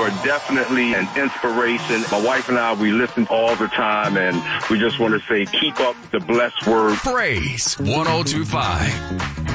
are definitely an inspiration. My wife and I, we listen all the time, and we just want to say keep up the blessed word. Praise 102.5.